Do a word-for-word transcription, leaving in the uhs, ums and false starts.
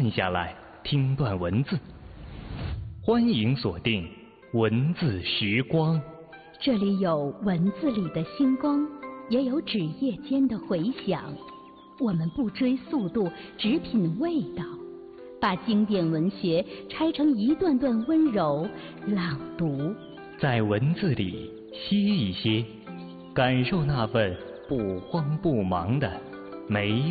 静下来听段文字。欢迎锁定文字时光， 这里有文字里的星光，也有纸页间的回响。我们不追速度，只品味道，把经典文学拆成一段段温柔朗读， 在文字里歇一歇，感受那份不慌不忙的美